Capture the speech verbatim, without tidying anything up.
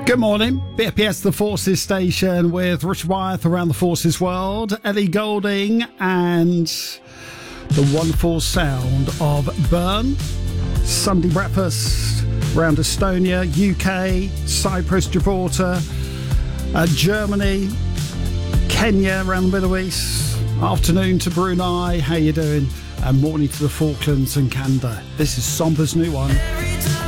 Good morning, B F P S The Forces Station with Richard Wyeth around the Forces world, Ellie Goulding and the wonderful sound of Burn. Sunday breakfast around Estonia, U K, Cyprus, Gibraltar, uh, Germany, Kenya around the Middle East, afternoon to Brunei, how you doing? And morning to the Falklands and Canada. This is Sombra's new one.